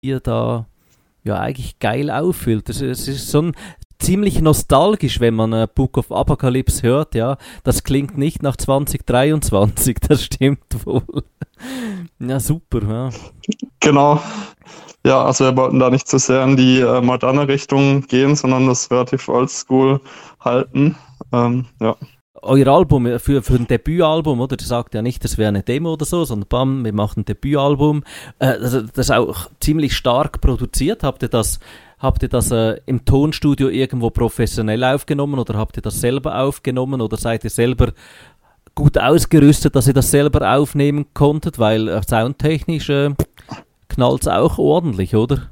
ihr da ja eigentlich geil auffüllt. Es ist so ziemlich nostalgisch, wenn man Book of Apocalypse hört, ja. Das klingt nicht nach 2023, das stimmt wohl. Ja, super, ja. Genau. Ja, also wir wollten da nicht zu sehr in die moderne Richtung gehen, sondern das relativ oldschool halten. Ja. Euer Album, für ein Debütalbum, oder? Ihr sagt ja nicht, das wäre eine Demo oder so, sondern bam, wir machen ein Debütalbum. Das ist auch ziemlich stark produziert. Habt ihr das im Tonstudio irgendwo professionell aufgenommen oder habt ihr das selber aufgenommen oder seid ihr selber gut ausgerüstet, dass ihr das selber aufnehmen konntet? Weil soundtechnisch knallt es auch ordentlich, oder?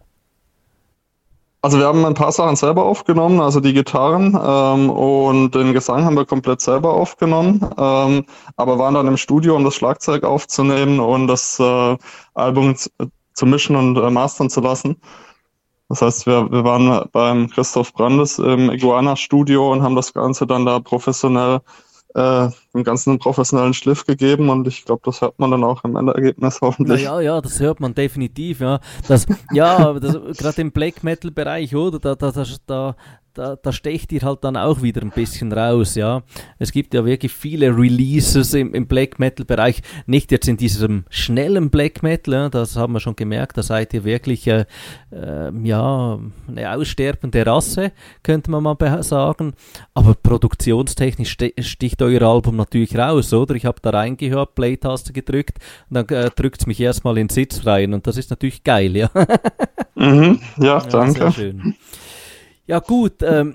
Also wir haben ein paar Sachen selber aufgenommen, also die Gitarren und den Gesang haben wir komplett selber aufgenommen, aber waren dann im Studio, um das Schlagzeug aufzunehmen und das Album zu mischen und mastern zu lassen. Das heißt, wir waren beim Christoph Brandes im Iguana-Studio und haben das Ganze dann da professionell, dem Ganzen einen professionellen Schliff gegeben und ich glaube, das hört man dann auch im Endergebnis hoffentlich. Ja, das hört man definitiv, ja. Gerade im Black Metal Bereich, oder? Da stecht ihr halt dann auch wieder ein bisschen raus, ja. Es gibt ja wirklich viele Releases im Black Metal Bereich, nicht jetzt in diesem schnellen Black Metal, ja, das haben wir schon gemerkt, da seid ihr wirklich eine aussterbende Rasse, könnte man mal sagen, aber produktionstechnisch sticht euer Album natürlich raus, oder? Ich habe da reingehört, Play-Taste gedrückt und dann drückt es mich erstmal in den Sitz rein und das ist natürlich geil, ja. Ja, danke. Sehr schön. Ja gut,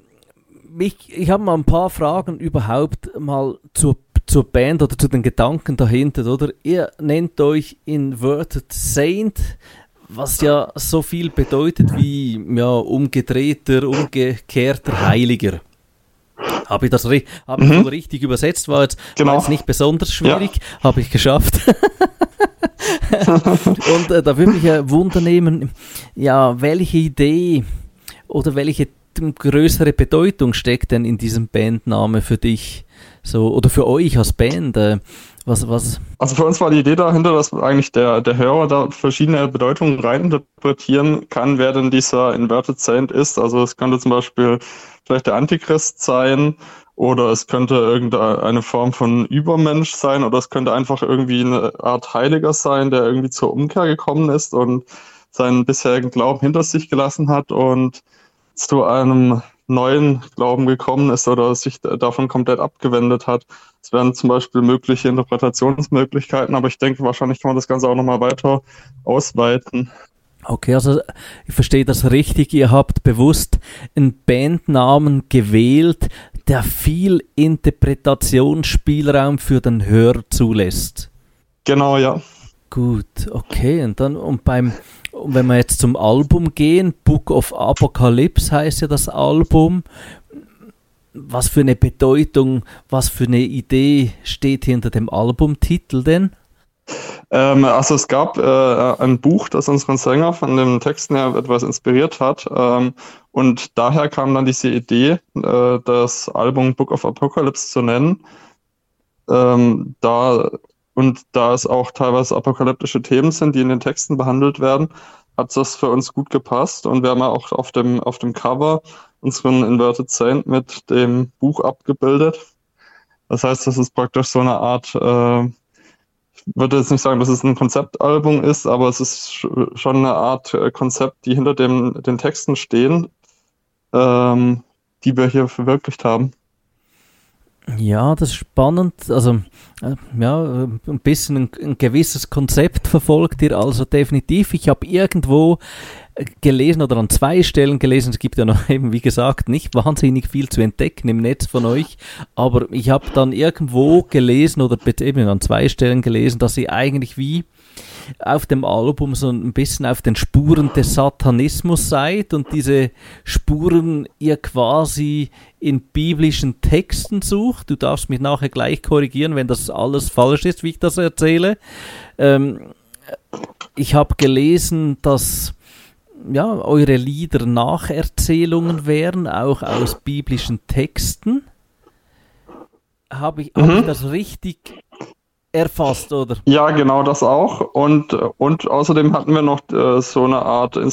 ich habe mal ein paar Fragen überhaupt mal zur Band oder zu den Gedanken dahinter, oder? Ihr nennt euch Inverted Saint, was ja so viel bedeutet wie umgekehrter Heiliger. Habe ich das richtig übersetzt? War jetzt nicht besonders schwierig, habe ich geschafft. Und da würde mich ja Wunder nehmen, ja, welche Idee oder welche größere Bedeutung steckt denn in diesem Bandname für dich so oder für euch als Band? Was? Also für uns war die Idee dahinter, dass eigentlich der Hörer da verschiedene Bedeutungen reininterpretieren kann, wer denn dieser Inverted Saint ist. Also es könnte zum Beispiel vielleicht der Antichrist sein oder es könnte irgendeine Form von Übermensch sein oder es könnte einfach irgendwie eine Art Heiliger sein, der irgendwie zur Umkehr gekommen ist und seinen bisherigen Glauben hinter sich gelassen hat und zu einem neuen Glauben gekommen ist oder sich davon komplett abgewendet hat. Es wären zum Beispiel mögliche Interpretationsmöglichkeiten, aber ich denke, wahrscheinlich kann man das Ganze auch nochmal weiter ausweiten. Okay, also ich verstehe das richtig. Ihr habt bewusst einen Bandnamen gewählt, der viel Interpretationsspielraum für den Hörer zulässt. Genau, ja. Gut, okay. Und wenn wir jetzt zum Album gehen, Book of Apocalypse heißt ja das Album. Was für eine Bedeutung, was für eine Idee steht hinter dem Albumtitel denn? Also es gab ein Buch, das unseren Sänger von den Texten her etwas inspiriert hat. Und daher kam dann diese Idee, das Album Book of Apocalypse zu nennen. Da es auch teilweise apokalyptische Themen sind, die in den Texten behandelt werden, hat das für uns gut gepasst. Und wir haben ja auch auf dem Cover unseren Inverted Saint mit dem Buch abgebildet. Das heißt, das ist praktisch so eine Art, ich würde jetzt nicht sagen, dass es ein Konzeptalbum ist, aber es ist schon eine Art Konzept, die hinter den Texten stehen, die wir hier verwirklicht haben. Ja, das ist spannend. Also, ein bisschen ein gewisses Konzept verfolgt ihr also definitiv. Ich habe irgendwo gelesen oder an 2 Stellen gelesen, es gibt ja noch eben, wie gesagt, nicht wahnsinnig viel zu entdecken im Netz von euch, aber ich habe dann irgendwo gelesen oder eben an 2 Stellen gelesen, dass ihr eigentlich wie auf dem Album so ein bisschen auf den Spuren des Satanismus seid und diese Spuren ihr quasi in biblischen Texten sucht. Du darfst mich nachher gleich korrigieren, wenn das alles falsch ist, wie ich das erzähle. Ich habe gelesen, dass eure Lieder Nacherzählungen wären, auch aus biblischen Texten. Hab ich das richtig erfasst, oder? Ja, genau das auch. Und außerdem hatten wir noch so eine Art